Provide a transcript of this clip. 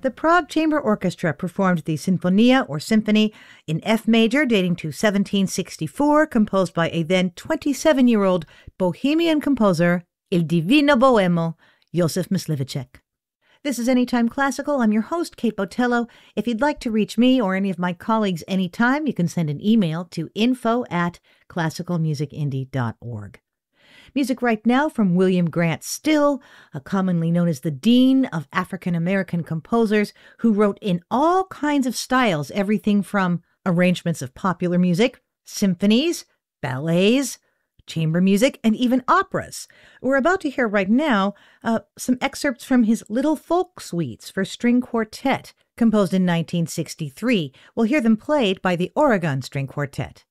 The Prague Chamber Orchestra performed the Sinfonia or Symphony in F major dating to 1764, composed by a then 27-year-old Bohemian composer, Il Divino Boemo, Joseph Mysliveček. This is Anytime Classical. I'm your host, Kate Botello. If you'd like to reach me or any of my colleagues anytime, you can send an email to info@classicalmusicindie.org. Music right now from William Grant Still, commonly known as the Dean of African American composers, who wrote in all kinds of styles, everything from arrangements of popular music, symphonies, ballets, chamber music, and even operas. We're about to hear right now some excerpts from his Little Folk Suites for String Quartet, composed in 1963. We'll hear them played by the Oregon String Quartet.